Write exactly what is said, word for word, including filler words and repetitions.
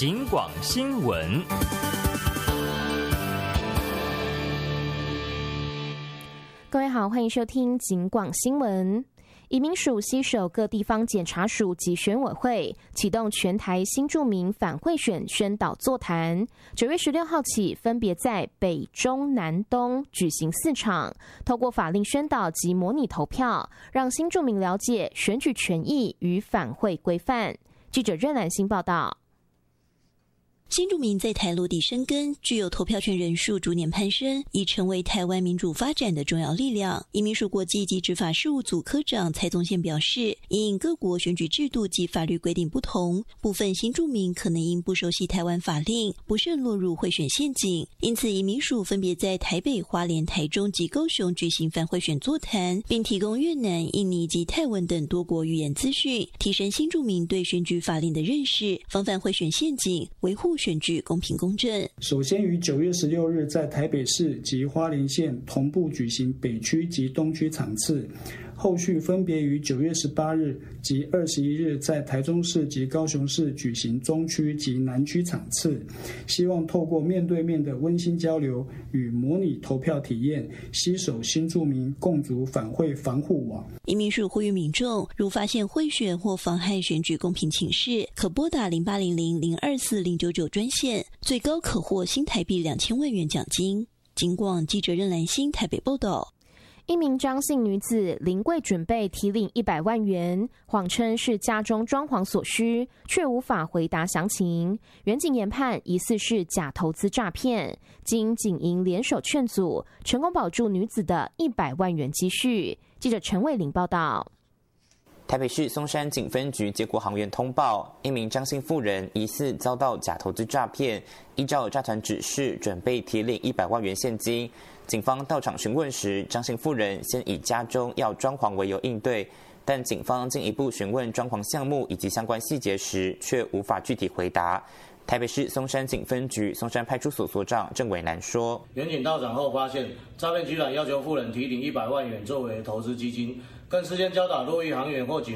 警广新闻。 各位好，欢迎收听警广新闻。移民署携手各地方检察署及选委会，启动全台新住民反贿选宣导座谈。九月十六号起，分别在北、中、南、东举行四场，透过法令宣导及模拟投票，让新住民了解选举权益与反贿规范。记者任兰欣报道。 新住民在台落地生根，具有投票权人数逐年攀升，已成为台湾民主发展的重要力量。移民署国际及执法事务组科长蔡宗宪表示，因各国选举制度及法律规定不同，部分新住民可能因不熟悉台湾法令，不慎落入贿选陷阱。因此，移民署分别在台北、花莲、台中及高雄举行反贿选座谈，并提供越南、印尼及泰文等多国语言资讯，提升新住民对选举法令的认识，防范贿选陷阱，维护选举公平公正。 首先于九月十六日在台北市及花莲县同步举行北区及东区场次，后续分别于九月十八日及二十一日在台中市及高雄市举行中区及南区场次，希望透过面对面的温馨交流与模拟投票体验，携手新住民共筑反贿防护网。 移民署呼吁民众，如发现贿选或妨害选举公平请示，可拨打零八零零零二四零九九专线，最高可获新台币两千万元奖金。警广记者任兰欣台北报道。 一名张姓女子临柜准备提领一百万元，谎称是家中装潢所需，却无法回答详情。原警研判疑似是假投资诈骗，经警营联手劝阻，成功保住女子的一百万元积蓄。记者陈伟玲报道。 台北市松山警分局接获行员通报，一名张姓妇人疑似遭到假投资诈骗，依照诈团指示准备提领一百万元现金。警方到场询问时，张姓妇人先以家中要装潢为由应对，但警方进一步询问装潢项目以及相关细节时，却无法具体回答。台北市松山警分局松山派出所所长郑伟南说：“ 员警到场后发现，诈骗居然要求妇人提领一百万元作为投资基金，更事先教导多名行员或警